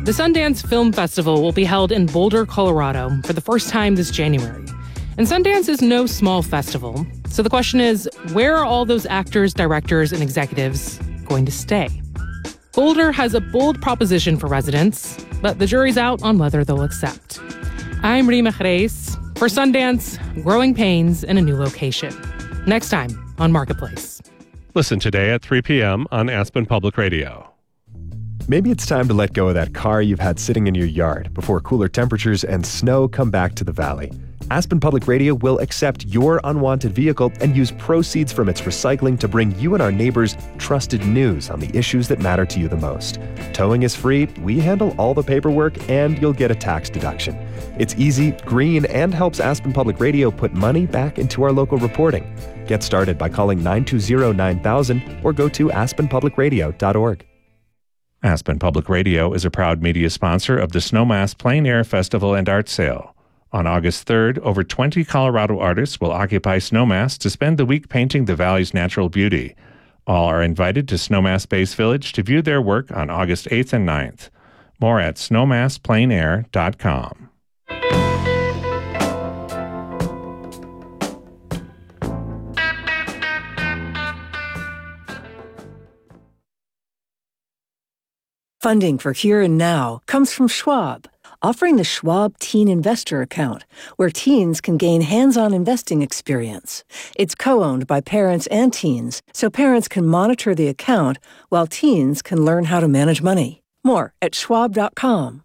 The Sundance Film Festival will be held in Boulder, Colorado for the first time this January. And Sundance is no small festival. So the question is, where are all those actors, directors, and executives going to stay? Boulder has a bold proposition for residents, but the jury's out on whether they'll accept. I'm Rima Reis. For Sundance, growing pains in a new location. Next time on Marketplace. Listen today at 3 p.m. on Aspen Public Radio. Maybe it's time to let go of that car you've had sitting in your yard before cooler temperatures and snow come back to the valley. Aspen Public Radio will accept your unwanted vehicle and use proceeds from its recycling to bring you and our neighbors trusted news on the issues that matter to you the most. Towing is free, we handle all the paperwork, and you'll get a tax deduction. It's easy, green, and helps Aspen Public Radio put money back into our local reporting. Get started by calling 920-9000 or go to aspenpublicradio.org. Aspen Public Radio is a proud media sponsor of the Snowmass Plein Air Festival and Art Sale. On August 3rd, over 20 Colorado artists will occupy Snowmass to spend the week painting the valley's natural beauty. All are invited to Snowmass Base Village to view their work on August 8th and 9th. More at snowmasspleinair.com. Funding for Here and Now comes from Schwab, offering the Schwab Teen Investor Account, where teens can gain hands-on investing experience. It's co-owned by parents and teens, so parents can monitor the account while teens can learn how to manage money. More at schwab.com.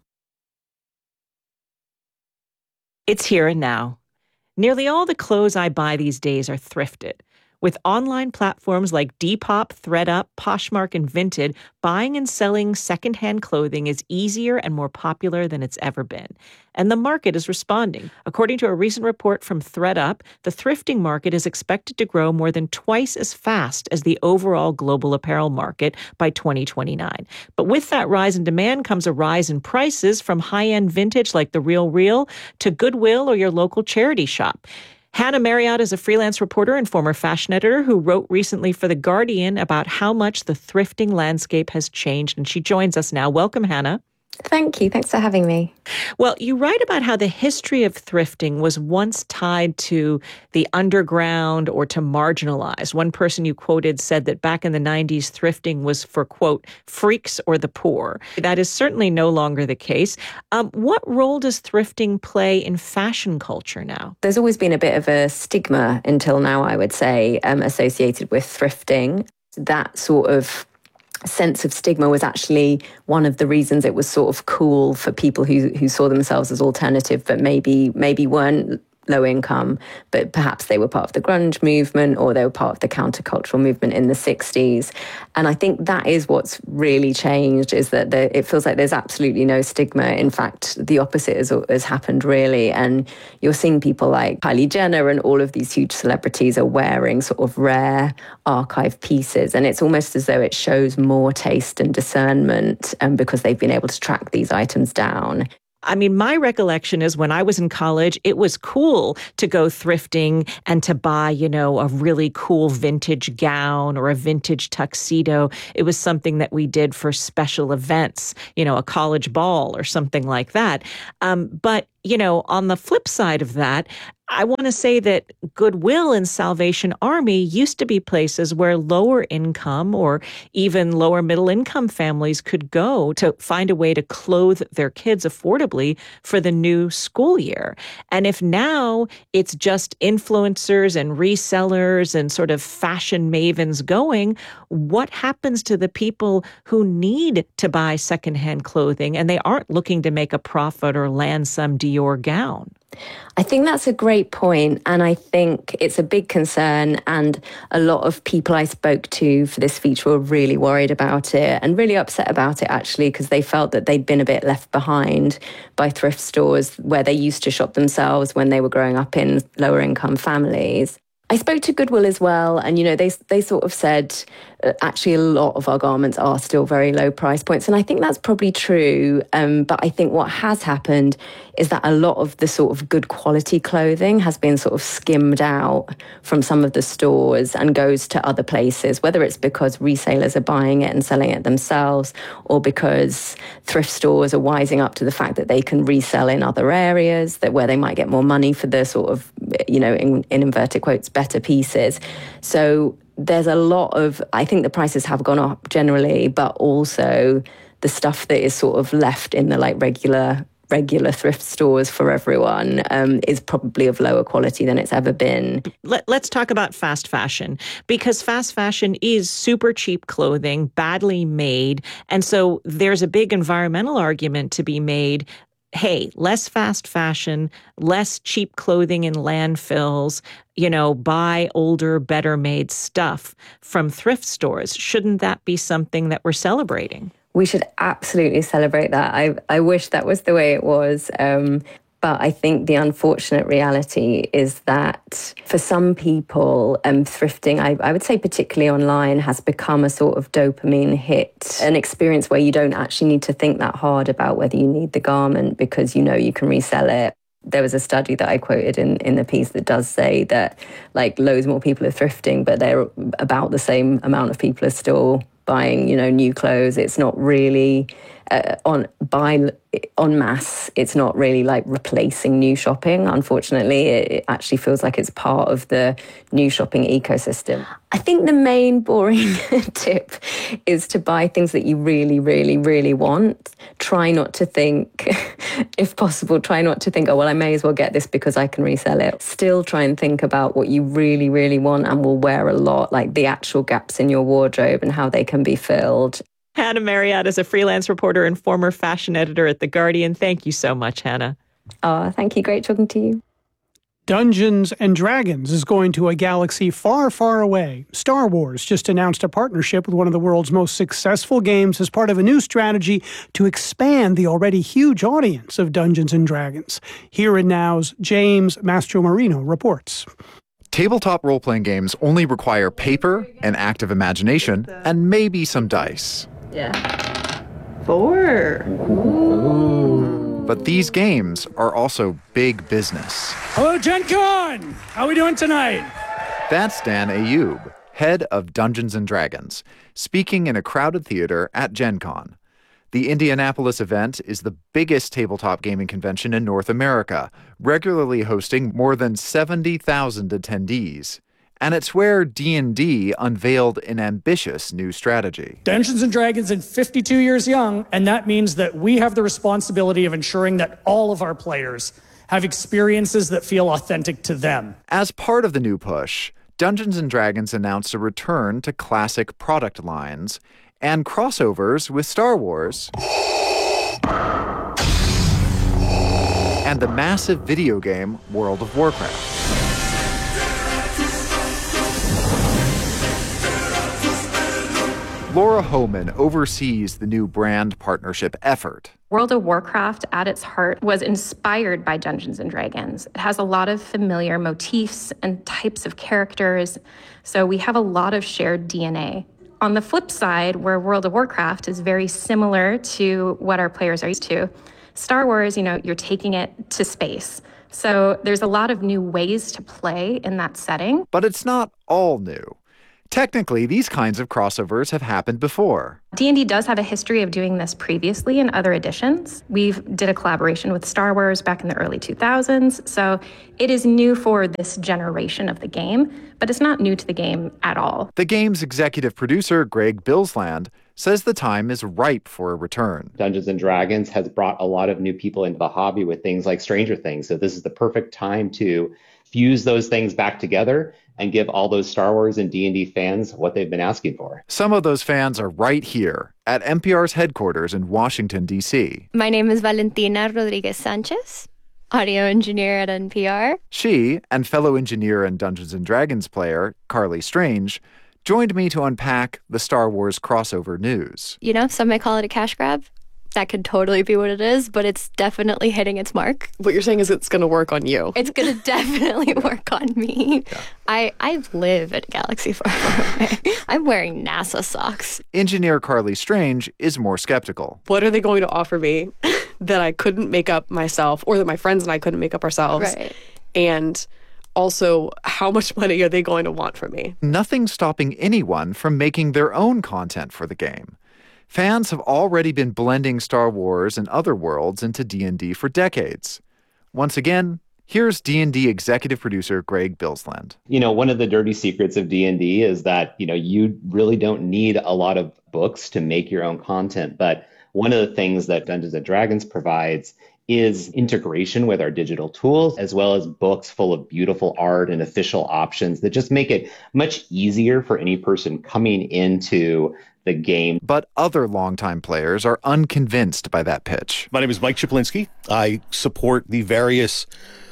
It's Here and Now. Nearly all the clothes I buy these days are thrifted. With online platforms like Depop, ThredUp, Poshmark, and Vinted, buying and selling secondhand clothing is easier and more popular than it's ever been. And the market is responding. According to a recent report from ThredUp, the thrifting market is expected to grow more than twice as fast as the overall global apparel market by 2029. But with that rise in demand comes a rise in prices, from high-end vintage like The RealReal to Goodwill or your local charity shop. Hannah Marriott is a freelance reporter and former fashion editor who wrote recently for The Guardian about how much the thrifting landscape has changed, and she joins us now. Welcome, Hannah. Thank you. Thanks for having me. Well, you write about how the history of thrifting was once tied to the underground or to marginalized. One person you quoted said that back in the 90s, thrifting was for, quote, freaks or the poor. That is certainly no longer the case. What role does thrifting play in fashion culture now? There's always been a bit of a stigma until now, I would say, associated with thrifting. That sort of sense of stigma was actually one of the reasons it was sort of cool for people who saw themselves as alternative, but maybe weren't low income, but perhaps they were part of the grunge movement or they were part of the countercultural movement in the 60s. And I think that is what's really changed, is that it feels like there's absolutely no stigma. In fact, the opposite has happened, really. And you're seeing people like Kylie Jenner and all of these huge celebrities are wearing sort of rare archive pieces. And it's almost as though it shows more taste and discernment because they've been able to track these items down. I mean, my recollection is when I was in college, it was cool to go thrifting and to buy, a really cool vintage gown or a vintage tuxedo. It was something that we did for special events, a college ball or something like that. But on the flip side of that, I want to say that Goodwill and Salvation Army used to be places where lower income or even lower middle income families could go to find a way to clothe their kids affordably for the new school year. And if now it's just influencers and resellers and sort of fashion mavens going, what happens to the people who need to buy secondhand clothing and they aren't looking to make a profit or land some Dior gown? I think that's a great point, and I think it's a big concern, and a lot of people I spoke to for this feature were really worried about it and really upset about it, actually, because they felt that they'd been a bit left behind by thrift stores where they used to shop themselves when they were growing up in lower income families. I spoke to Goodwill as well, and they sort of said actually a lot of our garments are still very low price points. And I think that's probably true. But I think what has happened is that a lot of the sort of good quality clothing has been sort of skimmed out from some of the stores and goes to other places, whether it's because resellers are buying it and selling it themselves, or because thrift stores are wising up to the fact that they can resell in other areas, that where they might get more money for the sort of, in inverted quotes, better pieces. So there's a lot of, I think the prices have gone up generally, but also the stuff that is sort of left in the regular thrift stores for everyone is probably of lower quality than it's ever been. Let's talk about fast fashion, because fast fashion is super cheap clothing, badly made. And so there's a big environmental argument to be made. Hey, less fast fashion, less cheap clothing in landfills, buy older, better made stuff from thrift stores. Shouldn't that be something that we're celebrating? We should absolutely celebrate that. I wish that was the way it was. But I think the unfortunate reality is that for some people, thrifting, I would say particularly online, has become a sort of dopamine hit, an experience where you don't actually need to think that hard about whether you need the garment because you can resell it. There was a study that I quoted in the piece that does say that loads more people are thrifting, but they're about the same amount of people are still buying, new clothes. It's not really en masse. It's not really replacing new shopping. Unfortunately, it actually feels like it's part of the new shopping ecosystem. I think the main boring tip is to buy things that you really, really, really want. Try not to think, if possible, oh, well, I may as well get this because I can resell it. Still try and think about what you really, really want and will wear a lot, like the actual gaps in your wardrobe and how they can be filled. Hannah Marriott is a freelance reporter and former fashion editor at The Guardian. Thank you so much, Hannah. Oh, thank you. Great talking to you. Dungeons and Dragons is going to a galaxy far, far away. Star Wars just announced a partnership with one of the world's most successful games as part of a new strategy to expand the already huge audience of Dungeons and Dragons. Here and Now's James Mastromarino reports. Tabletop role-playing games only require paper, an active imagination, and maybe some dice. Yeah. 4. Ooh. But these games are also big business. Hello, Gen Con! How are we doing tonight? That's Dan Ayub, head of Dungeons & Dragons, speaking in a crowded theater at Gen Con. The Indianapolis event is the biggest tabletop gaming convention in North America, regularly hosting more than 70,000 attendees. And it's where D&D unveiled an ambitious new strategy. Dungeons & Dragons is 52 years young, and that means that we have the responsibility of ensuring that all of our players have experiences that feel authentic to them. As part of the new push, Dungeons & Dragons announced a return to classic product lines and crossovers with Star Wars and the massive video game World of Warcraft. Laura Homan oversees the new brand partnership effort. World of Warcraft, at its heart, was inspired by Dungeons & Dragons. It has a lot of familiar motifs and types of characters, so we have a lot of shared DNA. On the flip side, where World of Warcraft is very similar to what our players are used to, Star Wars, you're taking it to space. So there's a lot of new ways to play in that setting. But it's not all new. Technically, these kinds of crossovers have happened before. D&D does have a history of doing this previously in other editions. We've did a collaboration with Star Wars back in the early 2000s, so it is new for this generation of the game, but it's not new to the game at all. The game's executive producer, Greg Bilsland, says the time is ripe for a return. Dungeons & Dragons has brought a lot of new people into the hobby with things like Stranger Things, so this is the perfect time to fuse those things back together and give all those Star Wars and D&D fans what they've been asking for. Some of those fans are right here at NPR's headquarters in Washington, D.C. My name is Valentina Rodriguez Sanchez, audio engineer at NPR. She and fellow engineer and Dungeons & Dragons player Carly Strange joined me to unpack the Star Wars crossover news. Some may call it a cash grab, That could totally be what it is, but it's definitely hitting its mark. What you're saying is it's going to work on you. It's going to definitely work on me. Yeah. I live at a galaxy far, far away. I'm wearing NASA socks. Engineer Carly Strange is more skeptical. What are they going to offer me that I couldn't make up myself, or that my friends and I couldn't make up ourselves? Right. And also, how much money are they going to want from me? Nothing's stopping anyone from making their own content for the game. Fans have already been blending Star Wars and other worlds into D&D for decades. Once again, here's D&D executive producer Greg Bilsland. One of the dirty secrets of D&D is that, you really don't need a lot of books to make your own content. But one of the things that Dungeons & Dragons provides is integration with our digital tools, as well as books full of beautiful art and official options that just make it much easier for any person coming into the game. But other longtime players are unconvinced by that pitch. My name is Mike Czaplinski. I support the various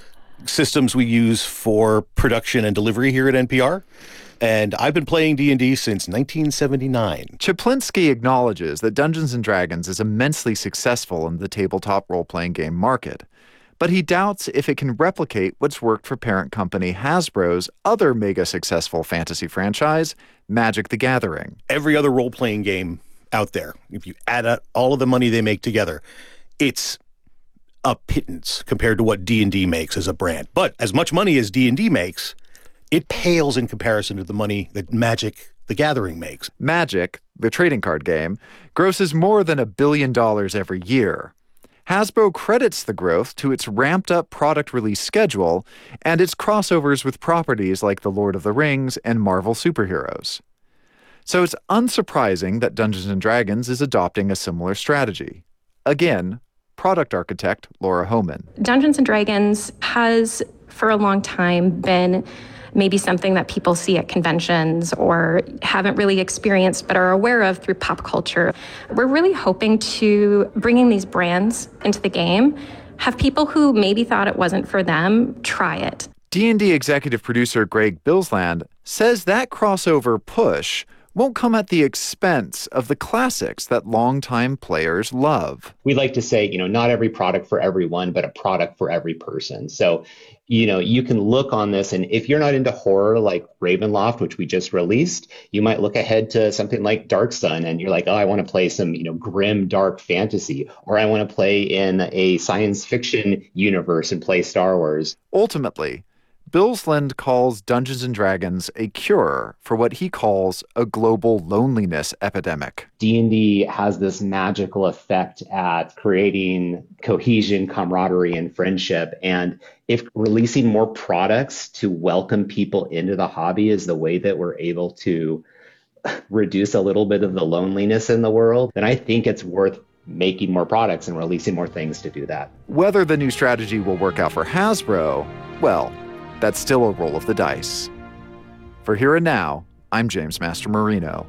systems we use for production and delivery here at NPR. And I've been playing D&D since 1979. Czaplinski acknowledges that Dungeons & Dragons is immensely successful in the tabletop role-playing game market. But he doubts if it can replicate what's worked for parent company Hasbro's other mega-successful fantasy franchise, Magic the Gathering. Every other role-playing game out there, if you add up all of the money they make together, it's a pittance compared to what D&D makes as a brand. But as much money as D&D makes, it pales in comparison to the money that Magic the Gathering makes. Magic, the trading card game, grosses more than $1 billion every year. Hasbro credits the growth to its ramped-up product release schedule and its crossovers with properties like The Lord of the Rings and Marvel superheroes. So it's unsurprising that Dungeons & Dragons is adopting a similar strategy. Again, product architect Laura Homan. Dungeons & Dragons has, for a long time, been maybe something that people see at conventions or haven't really experienced but are aware of through pop culture. We're really hoping to bringing these brands into the game, have people who maybe thought it wasn't for them try it. D&D executive producer Greg Bilsland says that crossover push won't come at the expense of the classics that longtime players love. We like to say, not every product for everyone, but a product for every person. So, you can look on this, and if you're not into horror like Ravenloft, which we just released, you might look ahead to something like Dark Sun, and you're like, oh, I want to play some, grim, dark fantasy, or I want to play in a science fiction universe and play Star Wars. Ultimately, Bilsland calls Dungeons & Dragons a cure for what he calls a global loneliness epidemic. D&D has this magical effect at creating cohesion, camaraderie, and friendship. And if releasing more products to welcome people into the hobby is the way that we're able to reduce a little bit of the loneliness in the world, then I think it's worth making more products and releasing more things to do that. Whether the new strategy will work out for Hasbro, well, that's still a roll of the dice. For Here and Now, I'm James Master Marino.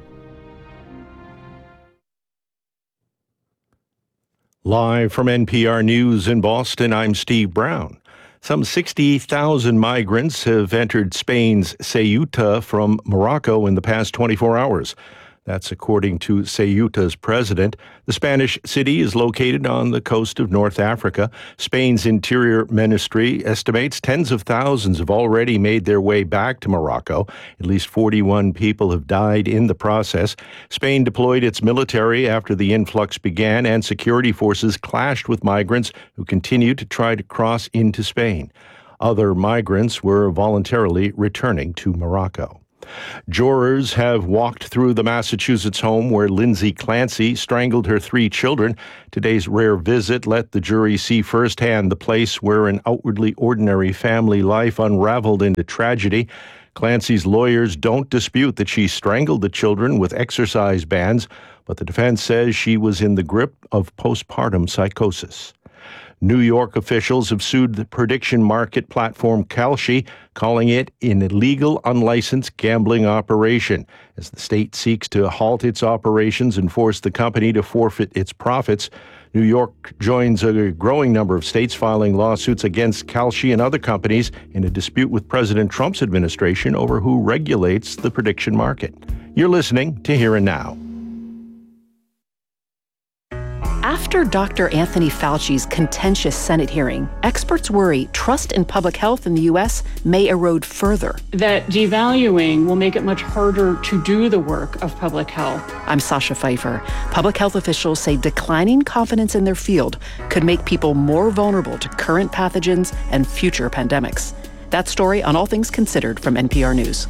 Live from NPR News in Boston, I'm Steve Brown. Some 60,000 migrants have entered Spain's Ceuta from Morocco in the past 24 hours. That's according to Ceuta's president. The Spanish city is located on the coast of North Africa. Spain's Interior Ministry estimates tens of thousands have already made their way back to Morocco. At least 41 people have died in the process. Spain deployed its military after the influx began, and security forces clashed with migrants who continued to try to cross into Spain. Other migrants were voluntarily returning to Morocco. Jurors have walked through the Massachusetts home where Lindsay Clancy strangled her 3 children. Today's rare visit let the jury see firsthand the place where an outwardly ordinary family life unraveled into tragedy. Clancy's lawyers don't dispute that she strangled the children with exercise bands, but the defense says she was in the grip of postpartum psychosis. New York officials have sued the prediction market platform Kalshi, calling it an illegal, unlicensed gambling operation, as the state seeks to halt its operations and force the company to forfeit its profits. New York joins a growing number of states filing lawsuits against Kalshi and other companies in a dispute with President Trump's administration over who regulates the prediction market. You're listening to Here and Now. After Dr. Anthony Fauci's contentious Senate hearing, experts worry trust in public health in the U.S. may erode further. That devaluing will make it much harder to do the work of public health. I'm Sasha Pfeiffer. Public health officials say declining confidence in their field could make people more vulnerable to current pathogens and future pandemics. That story on All Things Considered from NPR News.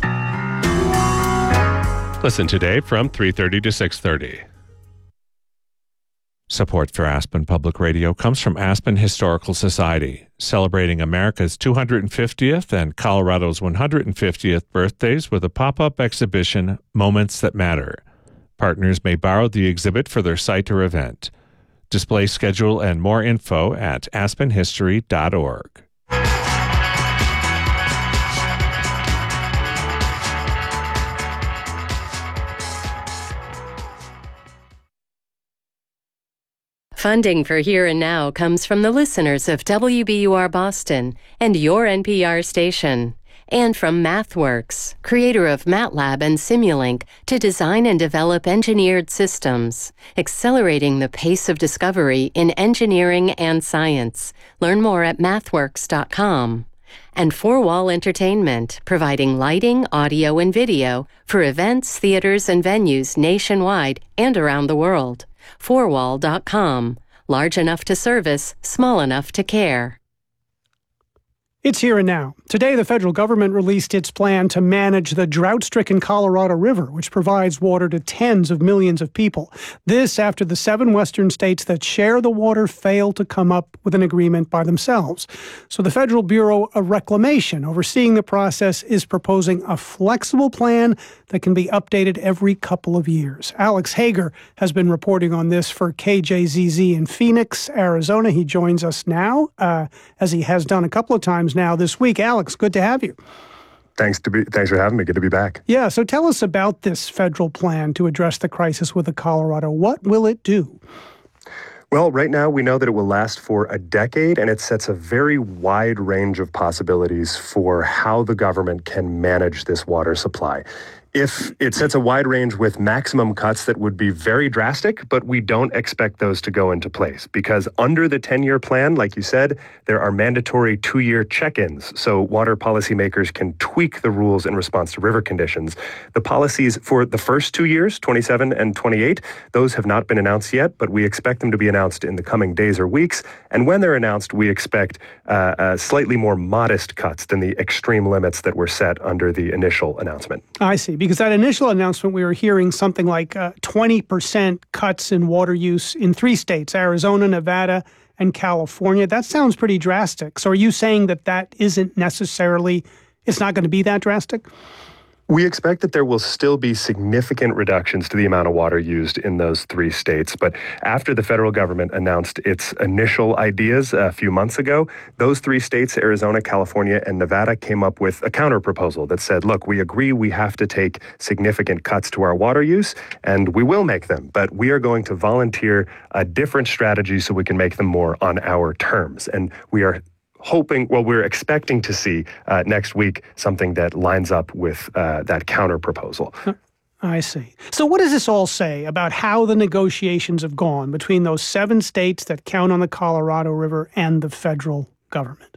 Listen today from 3:30 to 6:30. Support for Aspen Public Radio comes from Aspen Historical Society, celebrating America's 250th and Colorado's 150th birthdays with a pop-up exhibition, Moments That Matter. Partners may borrow the exhibit for their site or event. Display schedule and more info at aspenhistory.org. Funding for Here and Now comes from the listeners of WBUR Boston and your NPR station, and from MathWorks, creator of MATLAB and Simulink, to design and develop engineered systems, accelerating the pace of discovery in engineering and science. Learn more at mathworks.com. And Four Wall Entertainment, providing lighting, audio, and video for events, theaters, and venues nationwide and around the world. Fourwall.com. Large enough to service, small enough to care. It's Here and Now. Today, the federal government released its plan to manage the drought-stricken Colorado River, which provides water to tens of millions of people. This after the 7 western states that share the water failed to come up with an agreement by themselves. So the Federal Bureau of Reclamation, overseeing the process, is proposing a flexible plan that can be updated every couple of years. Alex Hager has been reporting on this for KJZZ in Phoenix, Arizona. He joins us now, as he has done a couple of times now this week. Alex, good to have you. Thanks for having me. Good to be back. Yeah, so tell us about this federal plan to address the crisis with the Colorado. What will it do? Well, right now we know that it will last for a decade, and it sets a very wide range of possibilities for how the government can manage this water supply. If it sets a wide range with maximum cuts that would be very drastic, but we don't expect those to go into place because under the 10-year plan, like you said, there are mandatory 2-year check-ins so water policymakers can tweak the rules in response to river conditions. The policies for the first 2 years, 27 and 28, those have not been announced yet, but we expect them to be announced in the coming days or weeks. And when they're announced, we expect slightly more modest cuts than the extreme limits that were set under the initial announcement. I see. Because that initial announcement, we were hearing something like 20% cuts in water use in 3 states, Arizona, Nevada, and California. That sounds pretty drastic. So are you saying that isn't necessarily, it's not going to be that drastic? We expect that there will still be significant reductions to the amount of water used in those 3 states. But after the federal government announced its initial ideas a few months ago, those 3 states, Arizona, California, and Nevada, came up with a counterproposal that said, look, we agree we have to take significant cuts to our water use, and we will make them. But we are going to volunteer a different strategy so we can make them more on our terms. And we're expecting to see next week something that lines up with that counter proposal. I see. So what does this all say about how the negotiations have gone between those 7 states that count on the Colorado River and the federal government?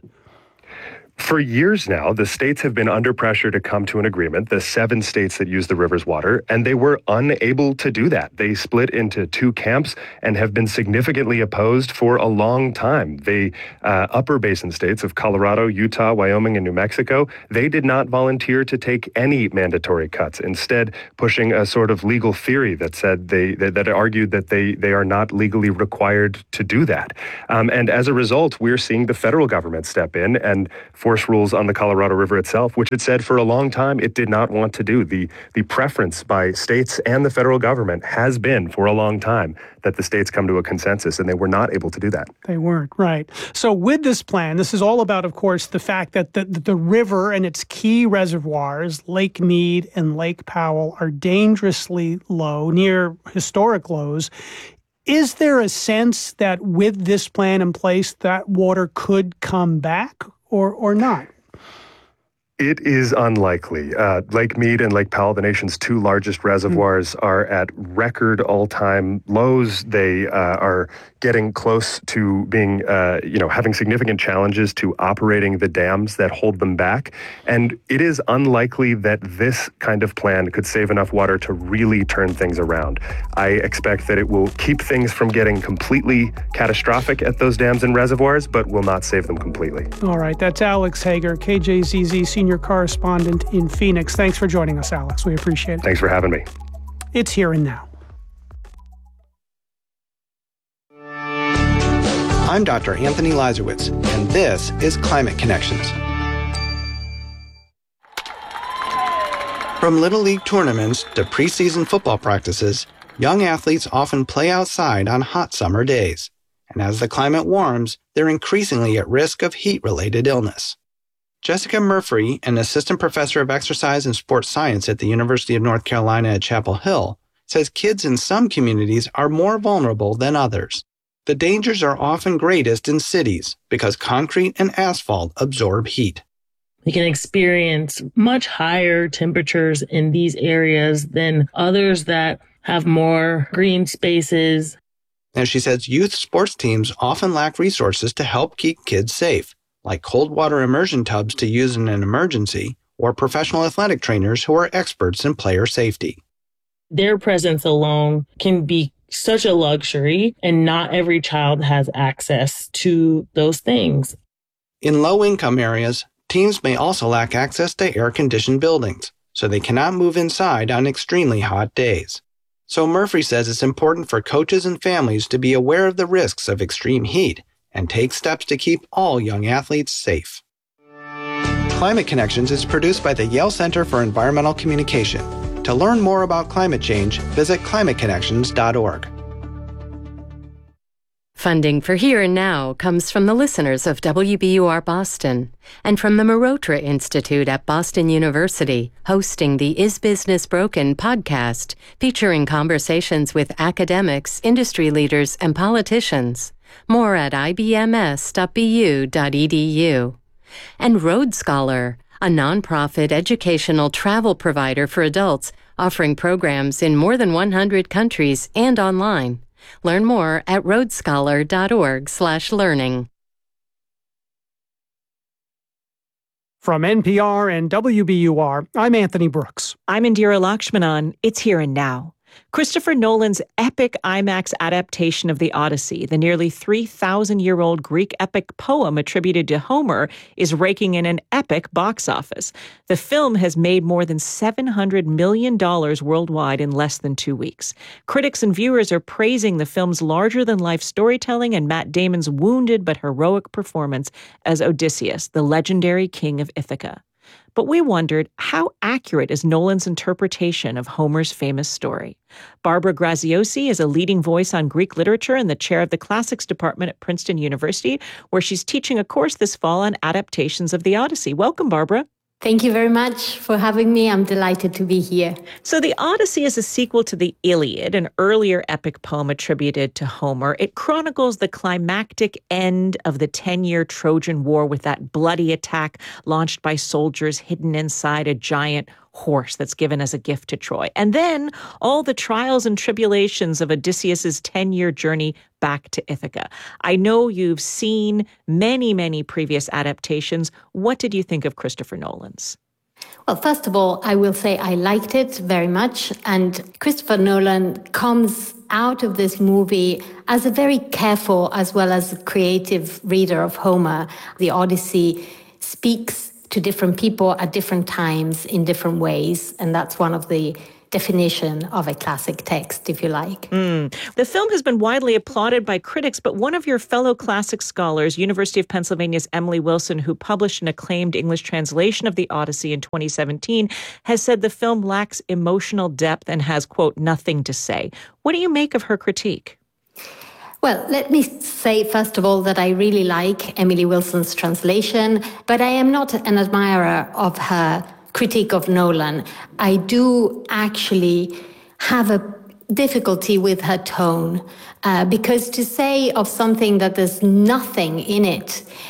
For years now, the states have been under pressure to come to an agreement, the 7 states that use the river's water, and they were unable to do that. They split into 2 camps and have been significantly opposed for a long time. The upper basin states of Colorado, Utah, Wyoming, and New Mexico, they did not volunteer to take any mandatory cuts, instead pushing a sort of legal theory that said that argued that they are not legally required to do that. And as a result, we're seeing the federal government step in and force rules on the Colorado River itself, which it said for a long time it did not want to do. The preference by states and the federal government has been for a long time that the states come to a consensus, and they were not able to do that. They weren't, right. So with this plan, this is all about, of course, the fact that the river and its key reservoirs, Lake Mead and Lake Powell, are dangerously low, near historic lows. Is there a sense that with this plan in place, that water could come back or not? It is unlikely. Lake Mead and Lake Powell, the nation's two largest reservoirs, are at record all-time lows. They are getting close to being, having significant challenges to operating the dams that hold them back. And it is unlikely that this kind of plan could save enough water to really turn things around. I expect that it will keep things from getting completely catastrophic at those dams and reservoirs, but will not save them completely. All right, that's Alex Hager, KJZZ senior correspondent in Phoenix. Thanks for joining us, Alex. We appreciate it. Thanks for having me. It's Here and Now. I'm Dr. Anthony Lazarowitz, and this is Climate Connections. From Little League tournaments to preseason football practices, young athletes often play outside on hot summer days. And as the climate warms, they're increasingly at risk of heat-related illness. Jessica Murphy, an assistant professor of exercise and sports science at the University of North Carolina at Chapel Hill, says kids in some communities are more vulnerable than others. The dangers are often greatest in cities because concrete and asphalt absorb heat. We can experience much higher temperatures in these areas than others that have more green spaces. And she says youth sports teams often lack resources to help keep kids safe, like cold water immersion tubs to use in an emergency, or professional athletic trainers who are experts in player safety. Their presence alone can be such a luxury, and not every child has access to those things. In low-income areas, teams may also lack access to air-conditioned buildings, so they cannot move inside on extremely hot days. So Murphy says it's important for coaches and families to be aware of the risks of extreme heat and take steps to keep all young athletes safe. Climate Connections is produced by the Yale Center for Environmental Communication. To learn more about climate change, visit climateconnections.org. Funding for Here and Now comes from the listeners of WBUR Boston and from the Marotra Institute at Boston University, hosting the Is Business Broken podcast, featuring conversations with academics, industry leaders, and politicians. More at ibms.bu.edu. And Road Scholar, a nonprofit educational travel provider for adults offering programs in more than 100 countries and online. Learn more at roadscholar.org/learning. From NPR and WBUR, I'm Anthony Brooks. I'm Indira Lakshmanan. It's Here and Now. Christopher Nolan's epic IMAX adaptation of the Odyssey, the nearly 3,000-year-old Greek epic poem attributed to Homer, is raking in an epic box office. The film has made more than $700 million worldwide in less than 2 weeks. Critics and viewers are praising the film's larger-than-life storytelling and Matt Damon's wounded but heroic performance as Odysseus, the legendary king of Ithaca. But we wondered, how accurate is Nolan's interpretation of Homer's famous story? Barbara Graziosi is a leading voice on Greek literature and the chair of the classics department at Princeton University, where she's teaching a course this fall on adaptations of the Odyssey. Welcome, Barbara. Thank you very much for having me. I'm delighted to be here. So the Odyssey is a sequel to the Iliad, an earlier epic poem attributed to Homer. It chronicles the climactic end of the 10-year Trojan War with that bloody attack launched by soldiers hidden inside a giant horse that's given as a gift to Troy. And then all the trials and tribulations of Odysseus's 10-year journey back to Ithaca. I know you've seen many, many previous adaptations. What did you think of Christopher Nolan's? Well, first of all, I will say I liked it very much. And Christopher Nolan comes out of this movie as a very careful as well as creative reader of Homer. The Odyssey speaks to different people at different times in different ways. And that's one of the definition of a classic text, if you like. The film has been widely applauded by critics, but one of your fellow classic scholars, University of Pennsylvania's Emily Wilson, who published an acclaimed English translation of the Odyssey in 2017, has said the film lacks emotional depth and has, quote, nothing to say. What do you make of her critique? Well, let me say, first of all, that I really like Emily Wilson's translation, but I am not an admirer of her critique of Nolan. I do actually have a difficulty with her tone, because to say of something that there's nothing in it